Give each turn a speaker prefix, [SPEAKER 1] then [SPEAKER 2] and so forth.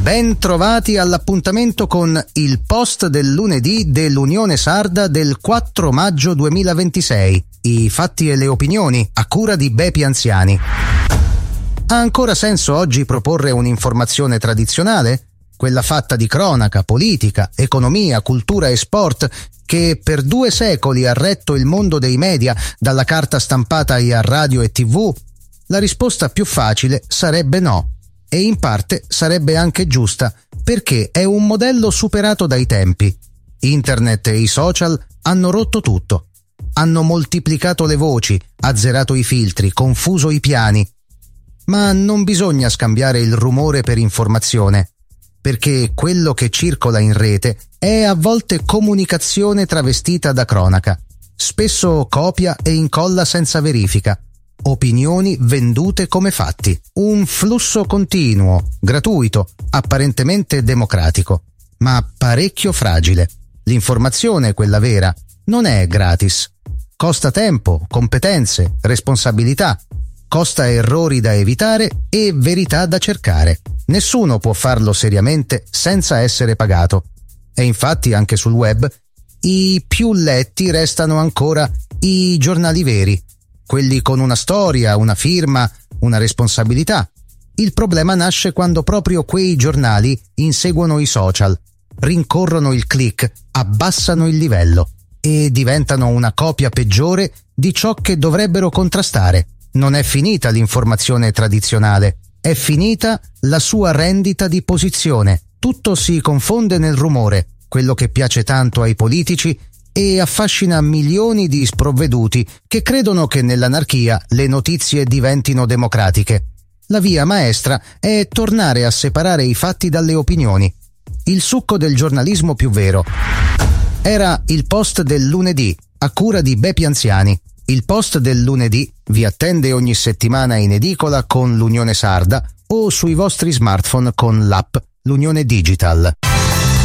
[SPEAKER 1] Ben trovati all'appuntamento con il post del lunedì dell'Unione Sarda del 4 maggio 2026. I fatti e le opinioni a cura di Bepi Anziani. Ha ancora senso oggi proporre un'informazione tradizionale? Quella fatta di cronaca, politica, economia, cultura e sport che per 2 secoli ha retto il mondo dei media, dalla carta stampata a radio e TV? La risposta più facile sarebbe no. E in parte sarebbe anche giusta, perché è un modello superato dai tempi. Internet e i social hanno rotto tutto. Hanno moltiplicato le voci, azzerato i filtri, confuso i piani. Ma non bisogna scambiare il rumore per informazione, perché quello che circola in rete è a volte comunicazione travestita da cronaca, spesso copia e incolla senza verifica, opinioni vendute come fatti, un flusso continuo, gratuito, apparentemente democratico, ma parecchio fragile. L'informazione, quella vera, non è gratis. Costa tempo, competenze, responsabilità, costa errori da evitare e verità da cercare. Nessuno può farlo seriamente senza essere pagato. E infatti anche sul web i più letti restano ancora i giornali veri, quelli con una storia, una firma, una responsabilità. Il problema nasce quando proprio quei giornali inseguono i social, rincorrono il click, abbassano il livello e diventano una copia peggiore di ciò che dovrebbero contrastare. Non è finita l'informazione tradizionale, è finita la sua rendita di posizione. Tutto si confonde nel rumore, quello che piace tanto ai politici e affascina milioni di sprovveduti che credono che nell'anarchia le notizie diventino democratiche. La via maestra è tornare a separare i fatti dalle opinioni. Il succo del giornalismo più vero. Era il post del lunedì, a cura di Bepi Anziani. Il post del lunedì vi attende ogni settimana in edicola con l'Unione Sarda o sui vostri smartphone con l'app L'Unione Digital.